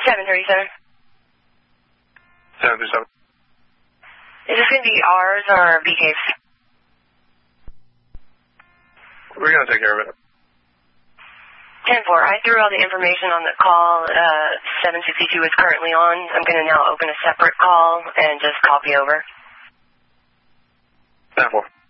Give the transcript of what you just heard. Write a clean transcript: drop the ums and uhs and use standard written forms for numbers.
737. 737. Is this going to be ours or BK's? We're going to take care of it. 10-4. I threw all the information on the call 762 is currently on. I'm going to now open a separate call and just copy over. 10-4.